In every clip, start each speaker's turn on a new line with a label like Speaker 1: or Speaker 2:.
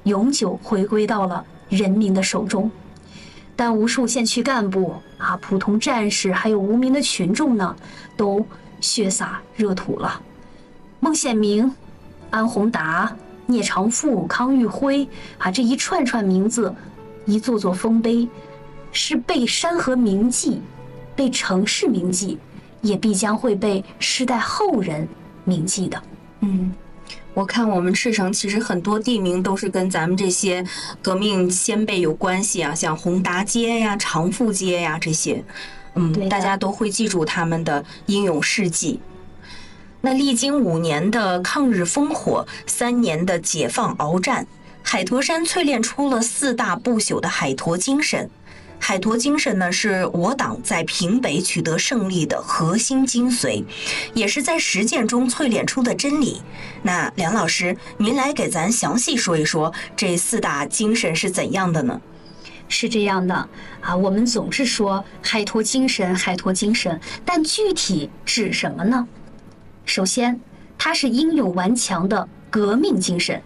Speaker 1: 永久回归到了人民的手中。但无数县区干部啊、普通战士还有无名的群众呢，都血洒热土了。孟显明、安宏达、聂长富、康玉辉啊，这一串串名字，一座座丰碑，是被山河铭记，被城市铭记，也必将会被世代后人铭记的。
Speaker 2: 我看我们赤城其实很多地名都是跟咱们这些革命先辈有关系啊，像宏达街呀、长富街呀这些，大家都会记住他们的英勇事迹。那历经5年的抗日烽火，3年的解放鏖战，海坨山淬炼出了4大不朽的海坨精神。海坨精神呢，是我党在平北取得胜利的核心精髓，也是在实践中淬炼出的真理。那梁老师，您来给咱详细说一说这4大精神是怎样的呢？
Speaker 1: 是这样的啊，我们总是说海坨精神，海坨精神，但具体指什么呢？首先，它是英勇顽强的革命精神。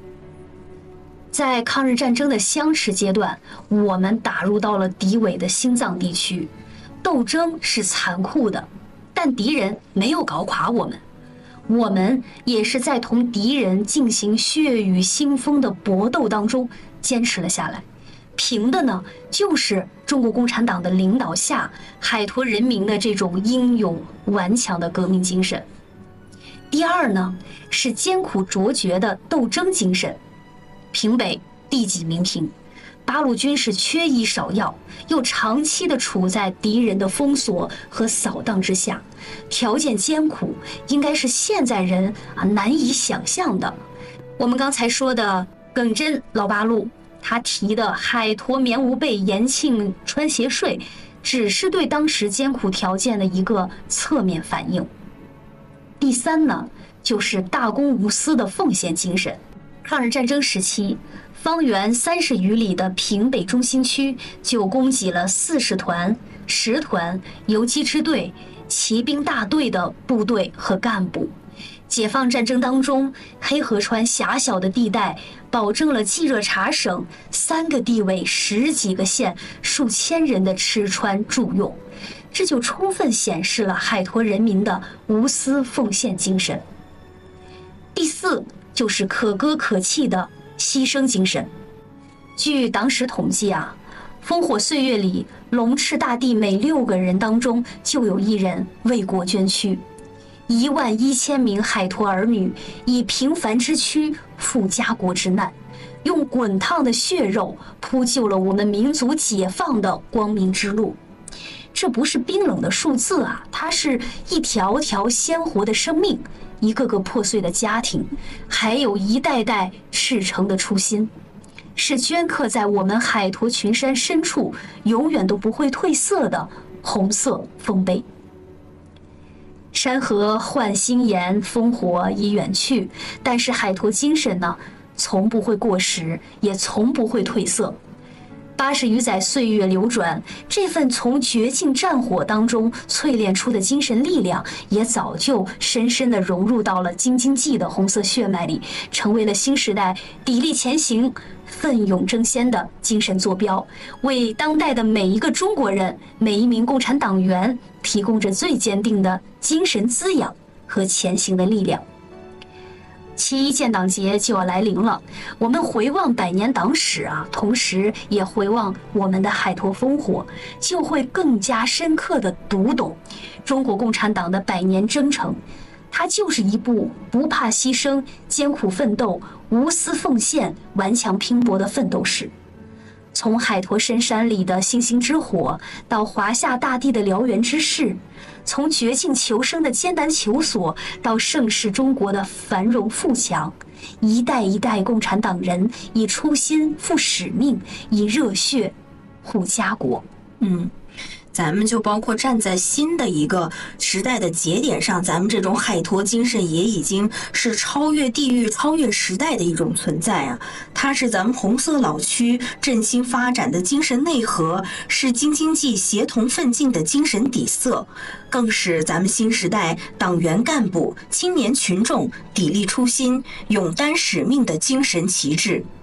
Speaker 1: 在抗日战争的相持阶段，我们打入到了敌伪的心脏地区，斗争是残酷的，但敌人没有搞垮我们，我们也是在同敌人进行血雨腥风的搏斗当中坚持了下来，凭的呢就是中国共产党的领导下海坨人民的这种英勇顽强的革命精神。第二呢，是艰苦卓绝的斗争精神。平北地几民贫，八路军是缺医少药，又长期的处在敌人的封锁和扫荡之下，条件艰苦，应该是现在人难以想象的。我们刚才说的耿真老八路，他提的海坨棉无被，延庆穿鞋睡，只是对当时艰苦条件的一个侧面反应。第三呢，就是大公无私的奉献精神。抗日战争时期，方圆30余里的平北中心区就供给了40团、10团游击支队、骑兵大队的部队和干部。解放战争当中，黑河川狭小的地带保证了冀热察省3个地委、10几个县、数千人的吃穿住用，这就充分显示了海坨人民的无私奉献精神。第四，就是可歌可泣的牺牲精神。据党史统计啊，烽火岁月里，龙翅大地每6个人当中就有1人为国捐躯。11000名海坨儿女以平凡之躯赴家国之难，用滚烫的血肉铺就了我们民族解放的光明之路。这不是冰冷的数字啊，它是一条条鲜活的生命，一个个破碎的家庭，还有一代代赤诚的初心，是镌刻在我们海坨群山深处永远都不会褪色的红色丰碑。山河换新颜，烽火已远去，但是海坨精神呢，从不会过时，也从不会褪色。80余载岁月流转，这份从绝境战火当中淬炼出的精神力量，也早就深深地融入到了京津冀的红色血脉里，成为了新时代砥砺前行、奋勇争先的精神坐标，为当代的每一个中国人、每一名共产党员提供着最坚定的精神滋养和前行的力量。7.1建党节就要来临了，我们回望100年党史啊，同时也回望我们的海坨烽火，就会更加深刻地读懂中国共产党的100年征程。它就是一部不怕牺牲、艰苦奋斗、无私奉献、顽强拼搏的奋斗史。从海坨深山里的星星之火，到华夏大地的燎原之势，从绝境求生的艰难求索，到盛世中国的繁荣富强，一代一代共产党人以初心负使命，以热血护家国。
Speaker 2: 咱们就包括站在新的一个时代的节点上，咱们这种海坨精神也已经是超越地域、超越时代的一种存在啊！它是咱们红色老区振兴发展的精神内核，是京津冀协同奋进的精神底色，更是咱们新时代党员干部、青年群众砥砺初心、勇担使命的精神旗帜。